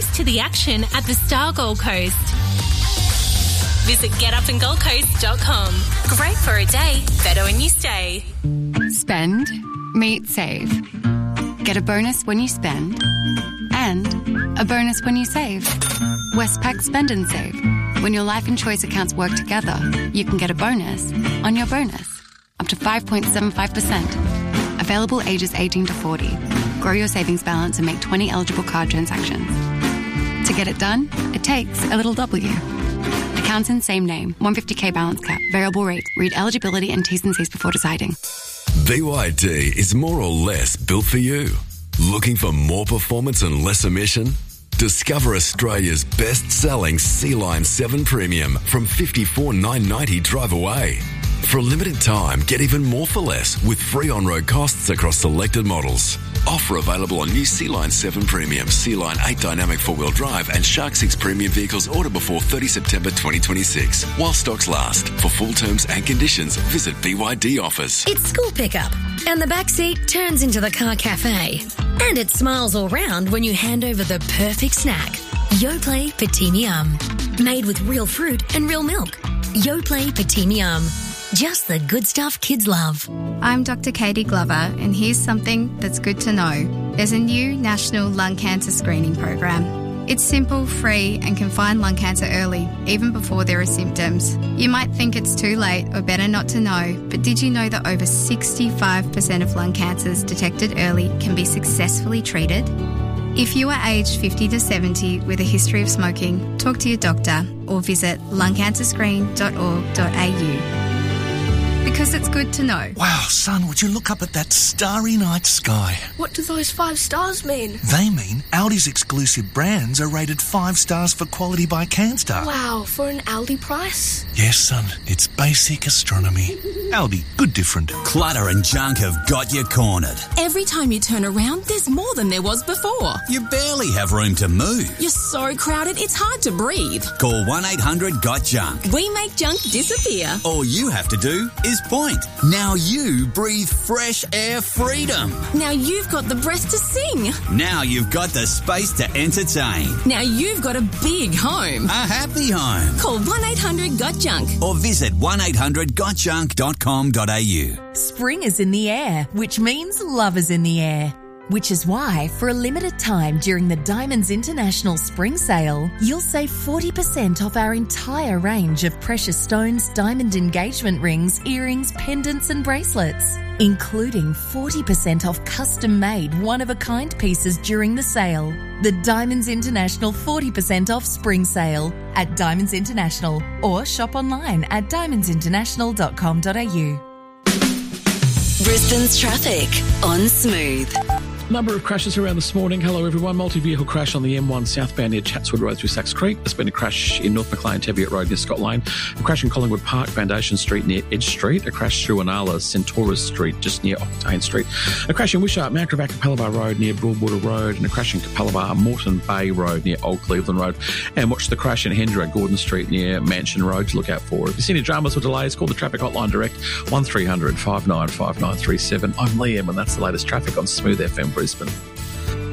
close to the action at the Star Gold Coast. Visit getupandgoldcoast.com. Great for a day, better when you stay. Spend, meet, save. Get a bonus when you spend and a bonus when you save. Westpac Spend and Save. When your life and choice accounts work together, you can get a bonus on your bonus. Up to 5.75%. Available ages 18 to 40. Grow your savings balance and make 20 eligible card transactions. To get it done, it takes a little W. Accounts in same name. 150k balance cap. Variable rate. Read eligibility and T's and C's before deciding. BYD is more or less built for you. Looking for more performance and less emission? Discover Australia's best-selling Sea-Line 7 Premium from $54,990 drive away. For a limited time, get even more for less with free on-road costs across selected models. Offer available on new Sea-Line 7 Premium, Sea-Line 8 Dynamic 4-wheel drive and Shark 6 Premium vehicles order before 30 September 2026. While stocks last. For full terms and conditions, visit BYD Offers. It's school pickup, and the backseat turns into the car cafe. And it smiles all round when you hand over the perfect snack. Yoplait Petite-Miam. Made with real fruit and real milk. Yoplait Petite-Miam. Just the good stuff kids love. I'm Dr. Katie Glover, and here's something that's good to know. There's a new national lung cancer screening program. It's simple, free, and can find lung cancer early, even before there are symptoms. You might think it's too late or better not to know, but did you know that over 65% of lung cancers detected early can be successfully treated? If you are aged 50 to 70 with a history of smoking, talk to your doctor or visit lungcancerscreen.org.au. Because it's good to know. Wow, son, would you look up at that starry night sky? What do those 5 stars mean? They mean Aldi's exclusive brands are rated 5 stars for quality by CanStar. Wow, for an Aldi price? Yes, son, it's basic astronomy. Aldi, good different. Clutter and junk have got you cornered. Every time you turn around, there's more than there was before. You barely have room to move. You're so crowded, it's hard to breathe. Call 1-800-GOT-JUNK. We make junk disappear. All you have to do is point. Now you breathe fresh air freedom. Now you've got the breath to sing. Now you've got the space to entertain. Now you've got a big home. A happy home. Call 1-800-GOT-JUNK. Or visit 1-800-GOTJUNK.com.au. Spring is in the air, which means love is in the air. Which is why, for a limited time during the Diamonds International Spring Sale, you'll save 40% off our entire range of precious stones, diamond engagement rings, earrings, pendants and bracelets, including 40% off custom-made, one-of-a-kind pieces during the sale. The Diamonds International 40% off Spring Sale at Diamonds International, or shop online at diamondsinternational.com.au. Brisbane's traffic on Smooth. Number of crashes around this morning. Hello everyone. Multi-vehicle crash on the M1 southbound near Chatswood Road through Sachs Creek. There's been a crash in North Maclean Teviot Road near Scott Lane. A crash in Collingwood Park, Foundation Street near Edge Street. A crash through Inala, Centaurus Street just near Octane Street. A crash in Wishart, Mount Gravatt, Capalaba Road near Broadwater Road. And a crash in Capalaba, Moreton Bay Road near Old Cleveland Road. And watch the crash in Hendra, Gordon Street near Mansion Road to look out for. If you see any dramas or delays, call the traffic hotline direct 1300 595937. I'm Liam and that's the latest traffic on Smooth FM Brisbane.